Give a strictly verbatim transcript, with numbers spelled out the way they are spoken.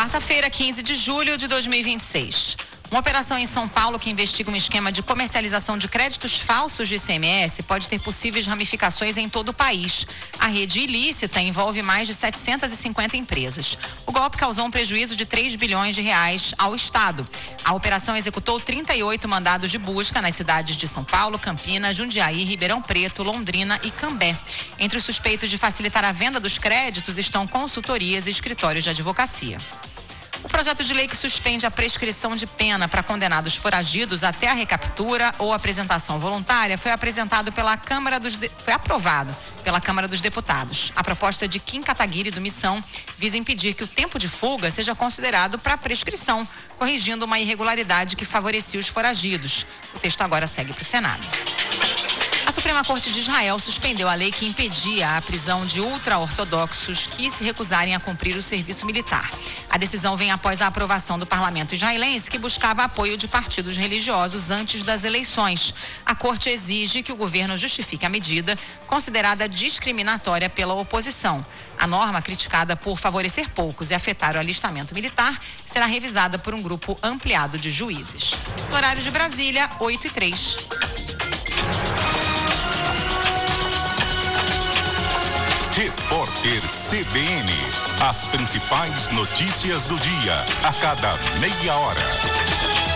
Quarta-feira, quinze de julho de dois mil e vinte e seis. Uma operação em São Paulo que investiga um esquema de comercialização de créditos falsos de I C M S pode ter possíveis ramificações em todo o país. A rede ilícita envolve mais de setecentas e cinquenta empresas. O golpe causou um prejuízo de três bilhões de reais ao Estado. A operação executou trinta e oito mandados de busca nas cidades de São Paulo, Campinas, Jundiaí, Ribeirão Preto, Londrina e Cambé. Entre os suspeitos de facilitar a venda dos créditos estão consultorias e escritórios de advocacia. O projeto de lei que suspende a prescrição de pena para condenados foragidos até a recaptura ou apresentação voluntária foi apresentado pela Câmara dos de... foi aprovado pela Câmara dos Deputados. A proposta de Kim Kataguiri do Missão visa impedir que o tempo de fuga seja considerado para prescrição, corrigindo uma irregularidade que favorecia os foragidos. O texto agora segue para o Senado. A Suprema Corte de Israel suspendeu a lei que impedia a prisão de ultra-ortodoxos que se recusarem a cumprir o serviço militar. A decisão vem após a aprovação do parlamento israelense, que buscava apoio de partidos religiosos antes das eleições. A Corte exige que o governo justifique a medida, considerada discriminatória pela oposição. A norma, criticada por favorecer poucos e afetar o alistamento militar, será revisada por um grupo ampliado de juízes. No horário de Brasília, oito e três. Repórter C B N. As principais notícias do dia, a cada meia hora.